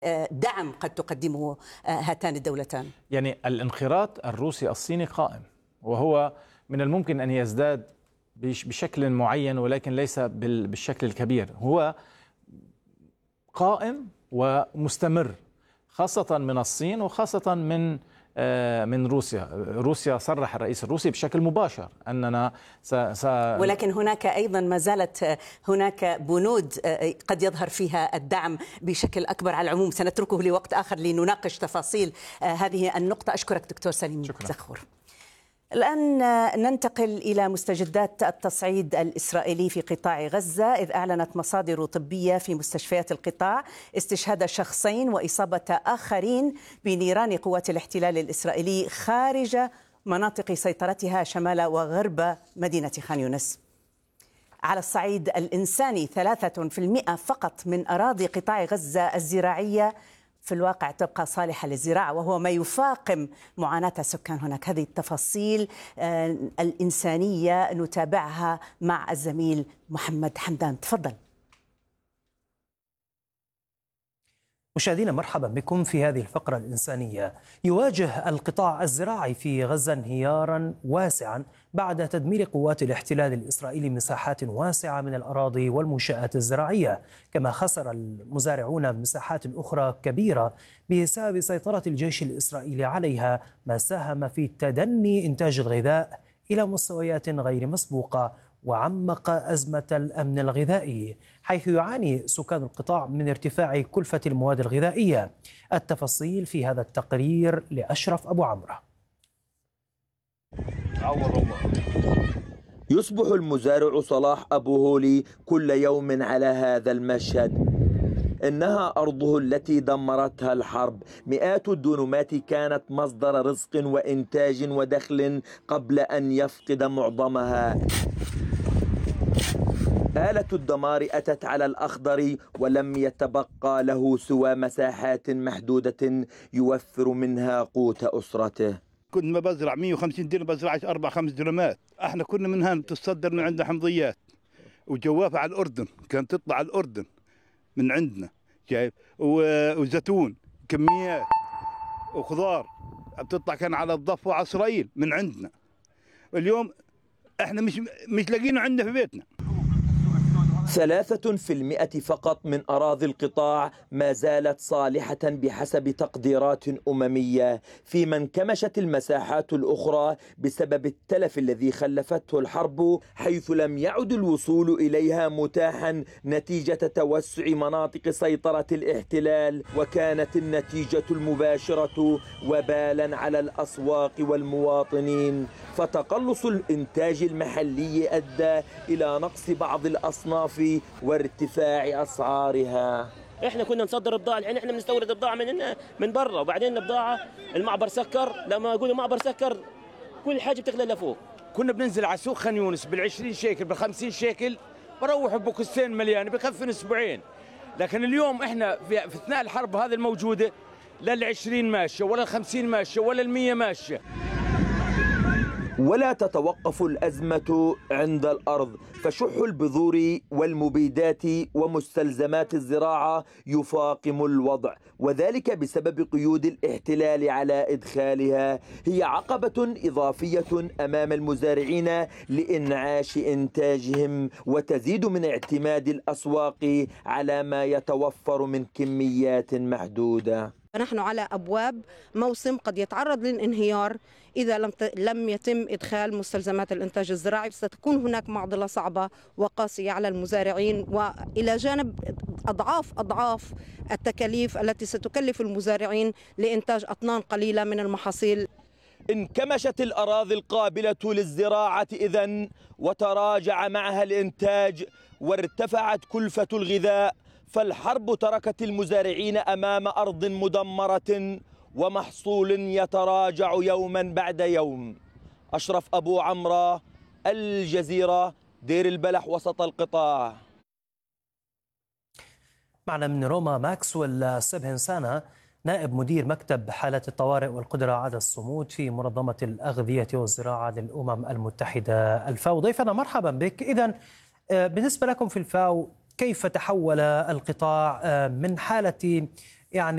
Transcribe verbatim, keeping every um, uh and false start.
دعم قد تقدمه هاتان الدولتان؟ يعني الانخراط الروسي الصيني قائم، وهو من الممكن أن يزداد بشكل معين ولكن ليس بالشكل الكبير. هو قائم ومستمر، خاصة من الصين وخاصة من من روسيا. روسيا صرح الرئيس الروسي بشكل مباشر أننا س... س... ولكن هناك أيضا ما زالت هناك بنود قد يظهر فيها الدعم بشكل أكبر. على العموم سنتركه لوقت آخر لنناقش تفاصيل هذه النقطة. أشكرك دكتور سليم زخور. الآن ننتقل إلى مستجدات التصعيد الإسرائيلي في قطاع غزة، إذ أعلنت مصادر طبية في مستشفيات القطاع استشهاد شخصين وإصابة آخرين بنيران قوات الاحتلال الإسرائيلي خارج مناطق سيطرتها شمال وغرب مدينة خان يونس. على الصعيد الإنساني، ثلاثة في المئة فقط من أراضي قطاع غزة الزراعية في الواقع تبقى صالحة للزراعة، وهو ما يفاقم معاناة السكان هناك. هذه التفاصيل الإنسانية نتابعها مع الزميل محمد حمدان. تفضل. مشاهدينا مرحبا بكم في هذه الفقرة الإنسانية. يواجه القطاع الزراعي في غزة انهيارا واسعا بعد تدمير قوات الاحتلال الإسرائيلي مساحات واسعة من الأراضي والمنشآت الزراعية، كما خسر المزارعون مساحات أخرى كبيرة بسبب سيطرة الجيش الإسرائيلي عليها، ما ساهم في تدني إنتاج الغذاء إلى مستويات غير مسبوقة وعمق أزمة الأمن الغذائي، حيث يعاني سكان القطاع من ارتفاع كلفة المواد الغذائية. التفاصيل في هذا التقرير لأشرف أبو عمرة. يصبح المزارع صلاح أبو هولي كل يوم على هذا المشهد. إنها أرضه التي دمرتها الحرب. مئات الدنومات كانت مصدر رزق وإنتاج ودخل قبل أن يفقد معظمها. آلة الدمار أتت على الأخضر ولم يتبقى له سوى مساحات محدودة يوفر منها قوت أسرته. كنت ما بزرع مئة وخمسين دينار بزرع أربع خمس دينارات. احنا كنا منها تصدر من عندنا حمضيات وجوافة على الأردن، كانت تطلع على الأردن من عندنا، شايف، وزيتون كميات وخضار بتطلع كان على الضفة وعلى إسرائيل من عندنا. اليوم احنا مش مش لاقينه عندنا في بيتنا. ثلاثة في المئة فقط من أراضي القطاع ما زالت صالحة بحسب تقديرات أممية، فيما انكمشت المساحات الأخرى بسبب التلف الذي خلفته الحرب، حيث لم يعد الوصول إليها متاحا نتيجة توسع مناطق سيطرة الاحتلال، وكانت النتيجة المباشرة وبالا على الأسواق والمواطنين. فتقلص الإنتاج المحلي أدى إلى نقص بعض الأصناف وارتفاع أسعارها. احنا كنا نصدر بضاعة، الحين احنا بنستورد بضاعة من من برا، وبعدين البضاعة المعبر سكر، لما يقولوا معبر سكر كل حاجة بتغلى لفوق. كنا بننزل على سوق خان يونس بالعشرين شيكل بالخمسين شيكل، بروح بوكستين مليان بكفن اسبوعين. لكن اليوم احنا في, في اثناء الحرب هذه الموجودة لا العشرين ماشية ولا الخمسين ماشية ولا المية ماشية. ولا تتوقف الأزمة عند الأرض، فشح البذور والمبيدات ومستلزمات الزراعة يفاقم الوضع، وذلك بسبب قيود الاحتلال على إدخالها. هي عقبة إضافية أمام المزارعين لإنعاش إنتاجهم، وتزيد من اعتماد الأسواق على ما يتوفر من كميات محدودة. نحن على أبواب موسم قد يتعرض للانهيار إذا لم لم يتم إدخال مستلزمات الإنتاج الزراعي. ستكون هناك معضلة صعبة وقاسية على المزارعين، وإلى جانب أضعاف أضعاف التكاليف التي ستكلف المزارعين لإنتاج أطنان قليلة من المحاصيل. انكمشت الأراضي القابلة للزراعة إذن، وتراجع معها الإنتاج وارتفعت كلفة الغذاء، فالحرب تركت المزارعين أمام أرض مدمرة ومحصول يتراجع يوما بعد يوم. أشرف أبو عمرة، الجزيرة، دير البلح، وسط القطاع. معنا من روما ماكسويل سبهنسانا، نائب مدير مكتب حالات الطوارئ والقدرة على الصمود في منظمة الأغذية والزراعة للأمم المتحدة الفاو. ضيفنا مرحبا بك. إذن بالنسبة لكم في الفاو، كيف تحول القطاع من حالة